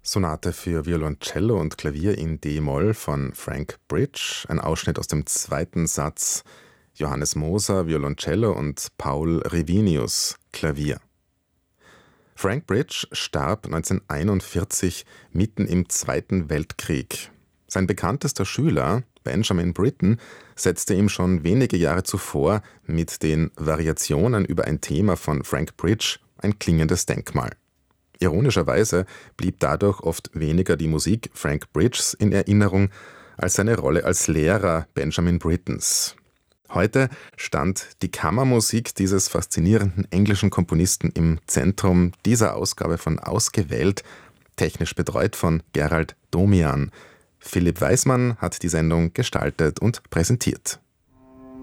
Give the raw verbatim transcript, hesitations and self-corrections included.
Sonate für Violoncello und Klavier in d-Moll von Frank Bridge, ein Ausschnitt aus dem zweiten Satz, Johannes Moser, Violoncello und Paul Revinius, Klavier. Frank Bridge starb neunzehnhunderteinundvierzig mitten im Zweiten Weltkrieg. Sein bekanntester Schüler, Benjamin Britten, setzte ihm schon wenige Jahre zuvor mit den Variationen über ein Thema von Frank Bridge ein klingendes Denkmal. Ironischerweise blieb dadurch oft weniger die Musik Frank Bridges in Erinnerung als seine Rolle als Lehrer Benjamin Brittens. Heute stand die Kammermusik dieses faszinierenden englischen Komponisten im Zentrum dieser Ausgabe von Ausgewählt, technisch betreut von Gerald Domian. Philipp Weismann hat die Sendung gestaltet und präsentiert.